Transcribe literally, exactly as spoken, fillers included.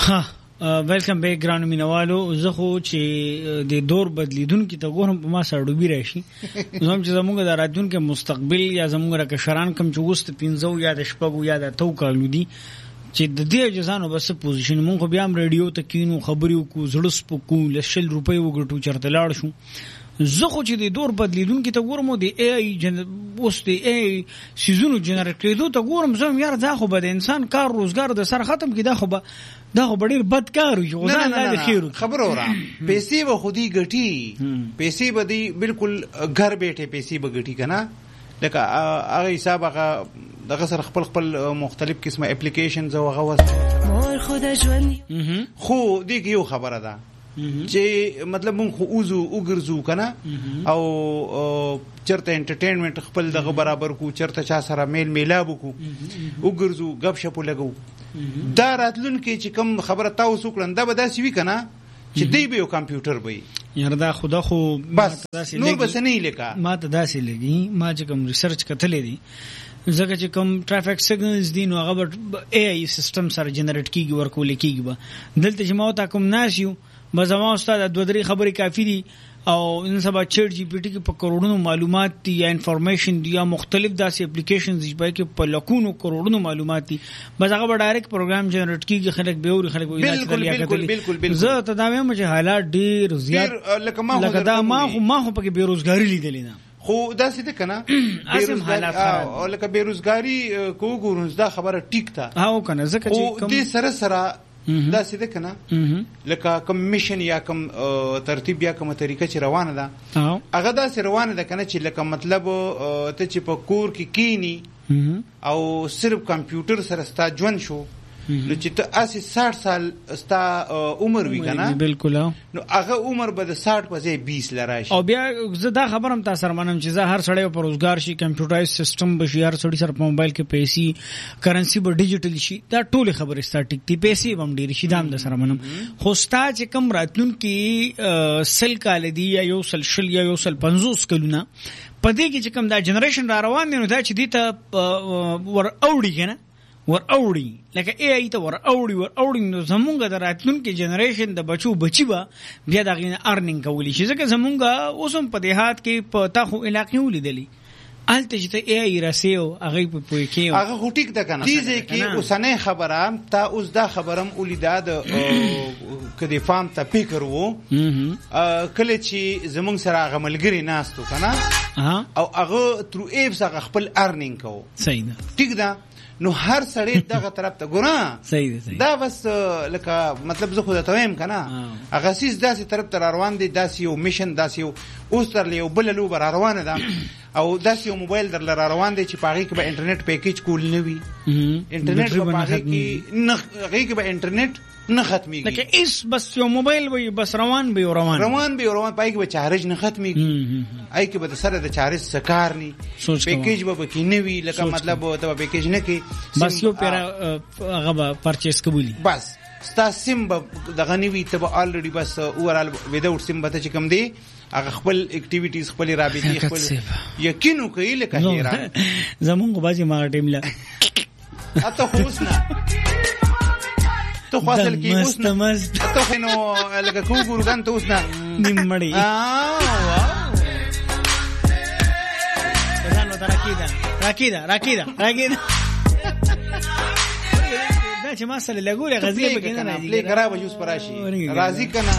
ها ویلکم بیک ګران مینوالو. زه خو چې د دور بدلیدونکو ته ګورم په ما سره ډوبی راشي. زموږ چې زموږ د راتلونکي مستقبل یا زموږ را کشران کم چې وست پنځو یا د شپږو یا د تو کالو دي چې د دې جزانو بس پوزیشن مونږ بیا هم رادیو ته کینو خبرو کو زړه سپکو لشل روپۍ وګټو چرته لاړ شو. زه خو چې د دور بدلیدونکو ته ګورم د ای ای جن اوس د ای سيزونو جنریټ کېدو ته ګورم زم یار دا خو به د انسان کار روزګار د سر ختم کی دا خو به دا خو ډیر بد کار وي. نه نه خیر خبر اورا پیسې به خودي ګټي پیسې به دی بالکل گھر بیٹھے پیسې به ګټي کنه لکه هغه حساب هغه دغه سره خپل خپل مختلف قسمه اپلیکیشنز او هغه خو دې یو خبره ده چې مطلب مونږ خو اوزو وګرځو کنه او چرته انټرټینمنت خپل دغه برابر کو چرته چا سره میل میلاب کو وګرځو غب شپ لګو. دا راتلونکي چې کوم خبره تاسو کړن دا به داسې وی کنه چې دی به یو کمپیوټر وي یار دا خدا خو بس نور بس نه لیکا ما ته داسې لګي. ما چې کوم ریسرچ کتلې دي ځکه چې کوم ټرافیک سیګنلز دي نو هغه ای ای سیستم سره جنریټ کیږي ورکول کیږي به دلته چې ما تا کوم ناشیو مزما استاد دوه درې خبرې کافی دي او ان سبا چیٹ جی پی ټی کې په کروڑونو معلومات دي یا انفارمیشن دي یا مختلف داسې اپلیکیشنز دي په کې په لکونو کروڑونو معلومات دي بس هغه ډایرکټ پروګرام جنریټ کیږي خلک به اور خلک به علاج کوي. بالکل بالکل بالکل زه ته دا وایم چې حالات ډیر زیات لکه ما لکه دا ما ما خو په کې بیروزګاری لیدلې نه خو دا څه ده کنه بیروزګاری او لکه بیروزګاری کو ګورونز دا خبره ټیک ده هاو کنه ځکه چې کوم دې سره سره دا څه ده کنه لکه کوم میشن یا کوم ترتیب یا کوم طریقه چې روانه ده هغه دا سره روانه ده کنه چې لکه مطلب ته چې په کور کې کینی او صرف کمپیوټر سره ستا ژوند شو نو چې ته اسی ساठ سال ستا عمر وی کنه بالکل نو هغه عمر به د ساठ په ځای بیس لراشي. او بیا زه دا خبرم تاسو سره منم چې زه هر سړی په روزګار شي کمپیوټرایز سیستم به شي هر سړی سره په موبایل کې پیسې کرنسی به ډیجیټل شي دا ټول خبره ستاتیک دی پیسې هم ډیر شي دام د سره منم. خو ستا چې کم راتلون کې سل کال دی یا یو سل شل یا یو سل پنځوس کلونه پدې کې چې کم دا جنریشن را روان دي نو دا چې دی ته ور اوړي کنه ور اوړي لکه ای ای ته ور اوړي ور اوړي نو زمونږ د راتلونکي جنریشن د بچو بچي به بیا دغه ارنینګ کولی شي ځکه زمونږ اوسم په دیهات کې په تاخو علاقې ولیدلی الته چې ته ای ای راسیو هغه په پوي کې هغه هټیک د کنه دې کې اوسنه خبره تا اوس دا خبرم ولیدا د کدي فام ته فکر وو کله چې زمونږ سره هغه ملګری ناستو کنه او هغه ترو ایبس هغه خپل ارنینګ کو صحیح ده ټیک ده نو هر سړی دغه طرف ته ګورا صحیح ده دا بس لکه مطلب زه خو دا تویم کنه هغه سیس داسې طرف ته روان دي داسې یو میشن داسې یو اوس تر یو بل لو بر روانه ده او داسې یو موبایل در لر روان دي چې پاغي کې به انټرنیټ پیکیج کول نه وي انټرنیټ په پاغي کې نه هغه کې به انټرنیټ نه ختميږي لکه اس بس یو موبایل وي بس روان به روان روان به روان پای کې به چارج نه ختميږي آی کې به سره د چارج سکار ني پیکیج به کې نه وي لکه مطلب ته پیکیج نه کې بس یو پیرا هغه پرچیز کولی بس ستا سیم به دغه نی وي ته به الریډي بس اورال وداوټ سیم به ته کوم دی هغه خپل اکټیویټیز خپل رابطي خپل یقینو کوي لکه هیرا زمونږ بازي ما ټیم لا اته خوسنا تو خاصل کې اوس نه مست ته خو نو لکه کو ګورګان ته اوس نه نیمړی اه ځانو راکیدا راکیدا راکیدا راکیدا دا چې ما سره لګولې غزي به کنه پلی کرا به یوس پراشي راضی کنه